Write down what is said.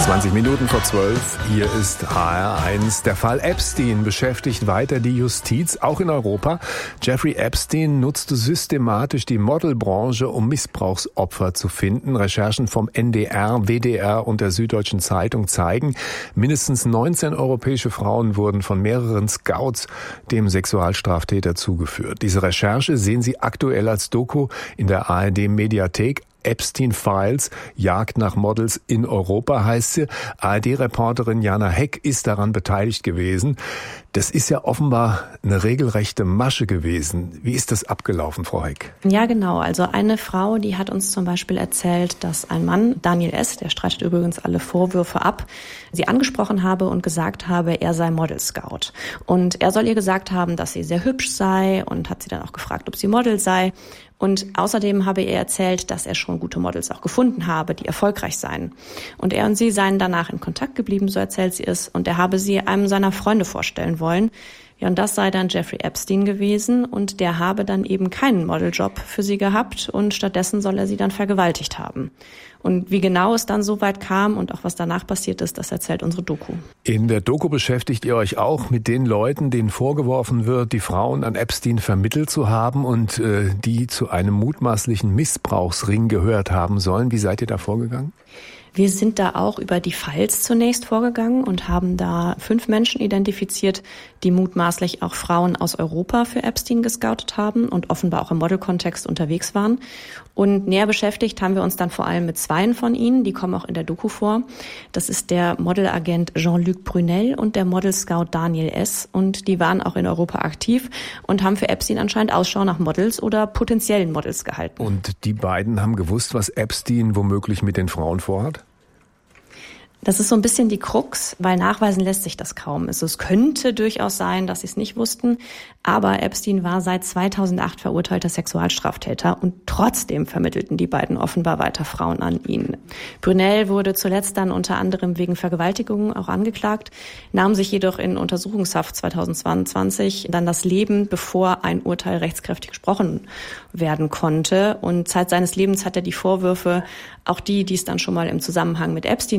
20 Minuten vor 12, hier ist HR1. Der Fall Epstein beschäftigt weiter die Justiz, auch in Europa. Jeffrey Epstein nutzte systematisch die Modelbranche, um Missbrauchsopfer zu finden. Recherchen vom NDR, WDR und der Süddeutschen Zeitung zeigen, mindestens 19 europäische Frauen wurden von mehreren Scouts dem Sexualstraftäter zugeführt. Diese Recherche sehen Sie aktuell als Doku in der ARD-Mediathek. Epstein Files, Jagd nach Models in Europa heißt sie. ARD-Reporterin Jana Heck ist daran beteiligt gewesen. Das ist ja offenbar eine regelrechte Masche gewesen. Wie ist das abgelaufen, Frau Heck? Ja, genau. Also eine Frau, die hat uns zum Beispiel erzählt, dass ein Mann, Daniel S., der streitet übrigens alle Vorwürfe ab, sie angesprochen habe und gesagt habe, er sei Model Scout. Und er soll ihr gesagt haben, dass sie sehr hübsch sei und hat sie dann auch gefragt, ob sie Model sei. Und außerdem habe er erzählt, dass er schon gute Models auch gefunden habe, die erfolgreich seien. Und er und sie seien danach in Kontakt geblieben, so erzählt sie es, und er habe sie einem seiner Freunde vorstellen wollen. Ja, und das sei dann Jeffrey Epstein gewesen, und der habe dann eben keinen Modeljob für sie gehabt und stattdessen soll er sie dann vergewaltigt haben. Und wie genau es dann so weit kam und auch was danach passiert ist, das erzählt unsere Doku. In der Doku beschäftigt ihr euch auch mit den Leuten, denen vorgeworfen wird, die Frauen an Epstein vermittelt zu haben und die zu einem mutmaßlichen Missbrauchsring gehört haben sollen. Wie seid ihr da vorgegangen? Wir sind da auch über die Files zunächst vorgegangen und haben da 5 Menschen identifiziert, die mutmaßlich auch Frauen aus Europa für Epstein gescoutet haben und offenbar auch im Modelkontext unterwegs waren. Und näher beschäftigt haben wir uns dann vor allem mit 2 von ihnen, die kommen auch in der Doku vor. Das ist der Modelagent Jean-Luc Brunel und der Modelscout Daniel S. Und die waren auch in Europa aktiv und haben für Epstein anscheinend Ausschau nach Models oder potenziellen Models gehalten. Und die beiden haben gewusst, was Epstein womöglich mit den Frauen vorhat? Das ist so ein bisschen die Krux, weil nachweisen lässt sich das kaum. Also es könnte durchaus sein, dass sie es nicht wussten, aber Epstein war seit 2008 verurteilter Sexualstraftäter und trotzdem vermittelten die beiden offenbar weiter Frauen an ihn. Brunel wurde zuletzt dann unter anderem wegen Vergewaltigung auch angeklagt, nahm sich jedoch in Untersuchungshaft 2022 dann das Leben, bevor ein Urteil rechtskräftig gesprochen werden konnte. Und Zeit seines Lebens hat er die Vorwürfe, auch die es dann schon mal im Zusammenhang mit Epstein